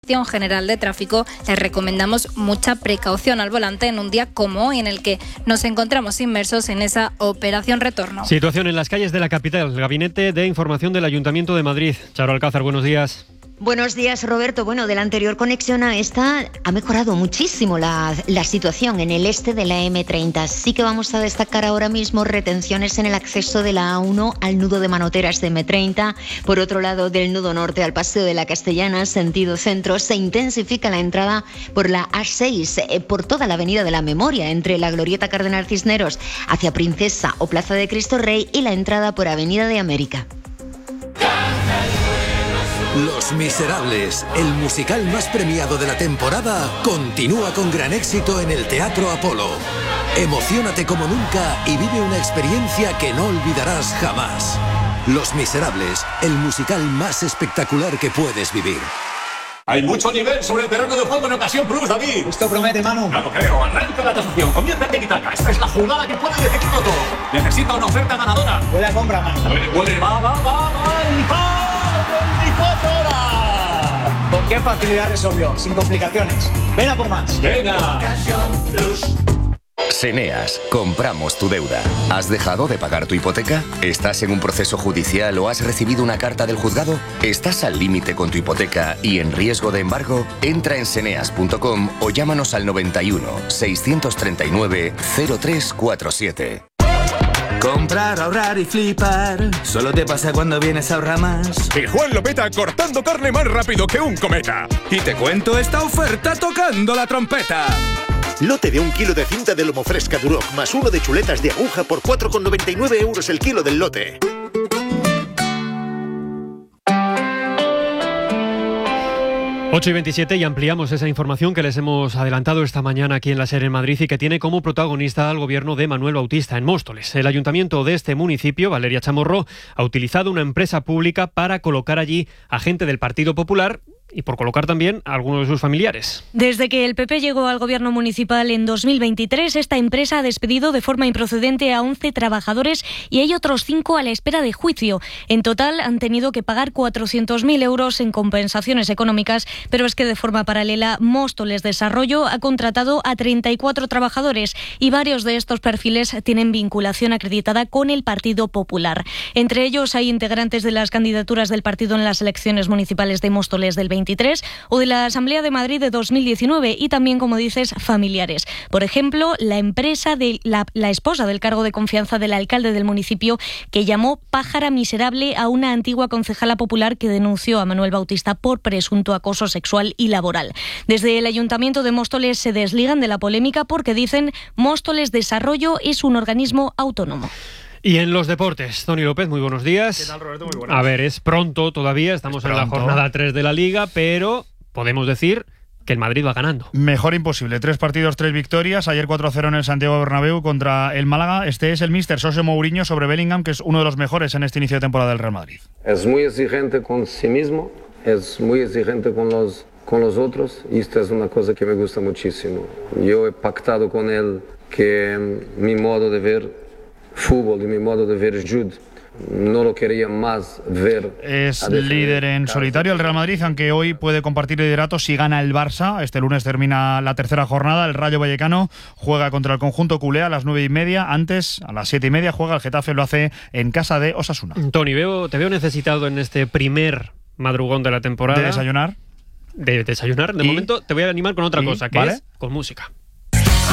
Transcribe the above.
Dirección General de Tráfico, les recomendamos mucha precaución al volante en un día como hoy, en el que nos encontramos inmersos en esa operación retorno. Situación en las calles de la capital. El Gabinete de Información del Ayuntamiento de Madrid. Charo Alcázar, buenos días. Buenos días, Roberto. Bueno, de la anterior conexión a esta ha mejorado muchísimo la situación en el este de la M30. Sí que vamos a destacar ahora mismo retenciones en el acceso de la A1 al nudo de Manoteras de M30. Por otro lado, del nudo norte al Paseo de la Castellana, sentido centro, se intensifica la entrada por la A6, por toda la Avenida de la Memoria, entre la Glorieta Cardenal Cisneros hacia Princesa o Plaza de Cristo Rey, y la entrada por Avenida de América. Los Miserables, el musical más premiado de la temporada, continúa con gran éxito en el Teatro Apolo. Emociónate como nunca y vive una experiencia que no olvidarás jamás. Los Miserables, el musical más espectacular que puedes vivir. Hay mucho nivel sobre el terreno de juego en Ocasión Plus, David. Esto promete, Manu. No lo creo. Arranca la tasación. Comienza el tiki-taka. Esta es la jugada que puede decidirlo todo. Necesita una oferta ganadora. Huele a compra, Manu. Huele, va. ¿Con qué facilidad resolvió? Sin complicaciones. Ven a por más. Venga. Seneas, compramos tu deuda. ¿Has dejado de pagar tu hipoteca? ¿Estás en un proceso judicial o has recibido una carta del juzgado? ¿Estás al límite con tu hipoteca y en riesgo de embargo? Entra en seneas.com o llámanos al 91 639 0347. Comprar, ahorrar y flipar. Solo te pasa cuando vienes a Ahorramás. Y Juan lo peta cortando carne más rápido que un cometa. Y te cuento esta oferta tocando la trompeta. Lote de 1 kilo de cinta de lomo fresca Duroc más 1 de chuletas de aguja por 4,99 € el kilo del lote. Ocho y 27 y ampliamos esa información que les hemos adelantado esta mañana aquí en la SER en Madrid y que tiene como protagonista al gobierno de Manuel Bautista en Móstoles. El ayuntamiento de este municipio, Valeria Chamorro, ha utilizado una empresa pública para colocar allí a gente del Partido Popular y por colocar también a algunos de sus familiares. Desde que el PP llegó al gobierno municipal en 2023, esta empresa ha despedido de forma improcedente a 11 trabajadores y hay otros 5 a la espera de juicio. En total han tenido que pagar 400.000 € en compensaciones económicas, pero es que de forma paralela Móstoles Desarrollo ha contratado a 34 trabajadores y varios de estos perfiles tienen vinculación acreditada con el Partido Popular. Entre ellos hay integrantes de las candidaturas del partido en las elecciones municipales de Móstoles del 23 o de la Asamblea de Madrid de 2019 y también, como dices, familiares. Por ejemplo, la empresa de la esposa del cargo de confianza del alcalde del municipio, que llamó pájara miserable a una antigua concejala popular que denunció a Manuel Bautista por presunto acoso sexual y laboral. Desde el Ayuntamiento de Móstoles se desligan de la polémica porque dicen Móstoles Desarrollo es un organismo autónomo. Y en los deportes, Toni López, muy buenos días. ¿Qué tal, Roberto? Muy buenas. A ver, es pronto todavía, estamos en la jornada 3 de la Liga, pero podemos decir que el Madrid va ganando. Mejor imposible, 3 partidos, 3 victorias. Ayer 4-0 en el Santiago Bernabéu contra el Málaga. Este es el míster José Mourinho sobre Bellingham, que es uno de los mejores en este inicio de temporada del Real Madrid. Es muy exigente con sí mismo, es muy exigente con los otros, y esto es una cosa que me gusta muchísimo. Yo he pactado con él que mi modo de ver fútbol y mi modo de ver judo no lo quería más ver. Es líder en solitario el Real Madrid, aunque hoy puede compartir liderato si gana el Barça. Este lunes termina la tercera jornada. El Rayo Vallecano juega contra el conjunto culé a las 9:30. Antes, a las 7:30, juega el Getafe, lo hace en casa de Osasuna. Toni, te veo necesitado en este primer madrugón de la temporada. ¿De desayunar? De desayunar. De momento te voy a animar con otra cosa, que es con música.